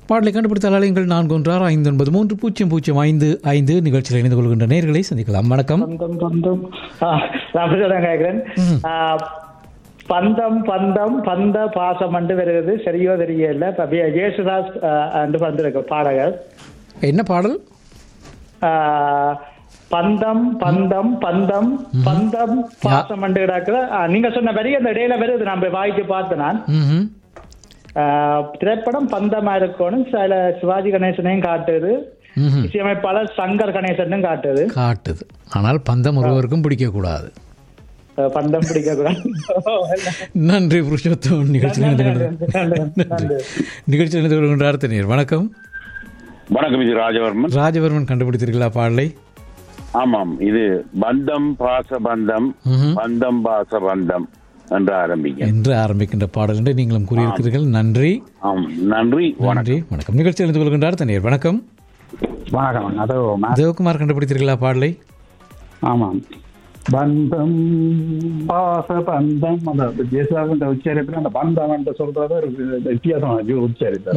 பாடலை கண்டுபிடித்தால் அலையுங்கள் 4165930055 நிகழ்ச்சியில் இணைந்து கொள்கின்ற நேயர்களை சந்திக்கலாம். வணக்கம். பந்தம் பந்தம் பந்த பாசம் என்று வருகிறது, சரியோ தெரியல. ஜேசுதாஸ் என்று வந்திருக்க பாடகர். என்ன பாடல்? பந்தம் பந்தம் பந்தம் பந்தம் பாசம் என்று கிடக்குற. நீங்க சொன்ன வரி அந்த இடையில வருது, நான் வாய்க்கு பார்த்து. நான் திரைப்படம் பந்தமா இருக்கணும். சில சிவாஜி கணேசனையும் காட்டுது, இசையமைப்பாளர் சங்கர் கணேசனும் காட்டுது. ஆனால் பந்தம் ஒருவருக்கும் பிடிக்க கூடாது. பந்தம் பிடிக்க கூடாது. நன்றி புருஷோத்தம். நிகழ்ச்சியில் இணைந்து கொள்கின்றார் தனியர். வணக்கம். வணக்கம். இது ராஜவர்மன் கண்டுபிடித்தீர்களா பாடலை? ஆமாம், இது பந்தம் பாச பந்தம் பந்தம் பாச பந்தம் என்று ஆரம்பிக்கின்ற பாடல் என்று நீங்களும் கூறியிருக்கிறீர்கள். நன்றி. நன்றி. வணக்கம். நிகழ்ச்சியில் இணைந்து கொள்கின்றார் தனியர். வணக்கம். வணக்கம். தேவகுமார் கண்டுபிடித்தீர்களா பாடலை? ஆமாம், பந்தம் பாச பந்தம். அந்த ஜேசுதாஸ் உச்சரிப்பில் அந்த பந்தம் என்று சொல்றது ஒரு வித்தியாசம் உச்சரித்தார்.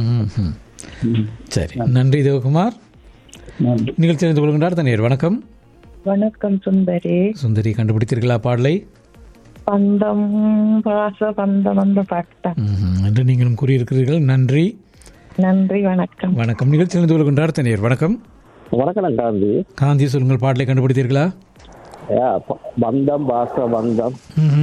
சரி, நன்றி தேவகுமார். நிகழ்ச்சி அறிந்து கொள்கின்றார் தனியர். வணக்கம். வணக்கம். சுந்தரி கண்டுபிடித்தீர்களா பாடலை? பந்தம் பாச பந்தம் அந்த பாட்டம் என்று நீங்களும் கூறியிருக்கிறீர்கள். நன்றி. நன்றி. வணக்கம். வணக்கம். நிகழ்ச்சி அறிந்து கொள்கின்றார் தனியர். வணக்கம். வணக்கம் காந்தி. காந்தி சொல்லுங்கள், பாடலை கண்டுபிடித்தீர்களா? பந்தம் பாச பந்தம்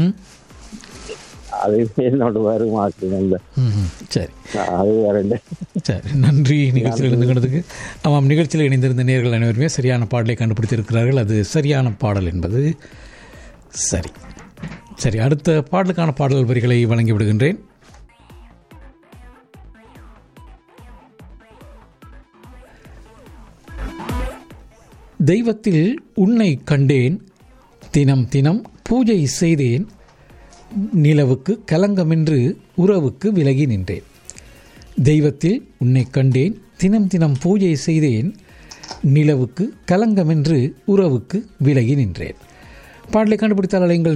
அது என்னோட வருமாக்கு. சரி, அது வேற. சரி, நன்றி நிகழ்ச்சியில் இணைந்து கொண்டதுக்கு. ஆமாம், நிகழ்ச்சியில் இணைந்திருந்த நேயர்கள் அனைவருமே சரியான பாடலை கண்டுபிடித்திருக்கிறார்கள். அது சரியான பாடல் என்பது சரி. சரி, அடுத்த பாடலுக்கான பாடல் வரிகளை வழங்கி விடுகின்றேன். தெய்வத்தில் உன்னை கண்டேன், தினம் தினம் பூஜை செய்தேன், நிலவுக்கு கலங்கமென்று உறவுக்கு விலகி நின்றேன். தெய்வத்தில் உன்னை கண்டேன், தினம் தினம் பூஜை செய்தேன், நிலவுக்கு கலங்கமென்று உறவுக்கு விலகி நின்றேன். பாடலை கண்டுபிடித்தால் அலைங்கள்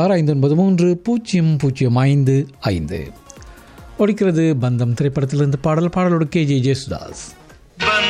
4165930055. ஒலிக்கிறது பந்தம் திரைப்படத்திலிருந்து பாடல். பாடலோடு KJ ஜேசுதாஸ்.